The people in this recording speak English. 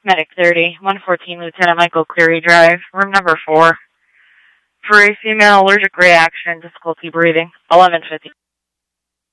Medic 30, 114 Lieutenant Michael Cleary Drive, room number 4. For a female allergic reaction, difficulty breathing, 1150.